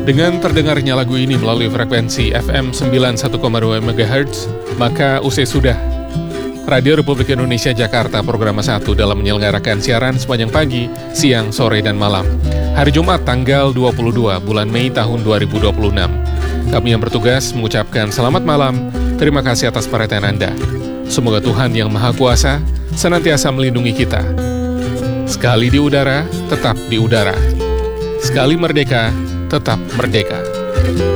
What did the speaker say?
Dengan terdengarnya lagu ini melalui frekuensi FM 91,2 MHz, maka usai sudah Radio Republik Indonesia Jakarta program 1 dalam menyelenggarakan siaran sepanjang pagi, siang, sore, dan malam. Hari Jumat tanggal 22 bulan Mei tahun 2026. Kami yang bertugas mengucapkan selamat malam, terima kasih atas perhatian Anda. Semoga Tuhan yang Maha Kuasa senantiasa melindungi kita. Sekali di udara, tetap di udara. Sekali merdeka, tetap merdeka.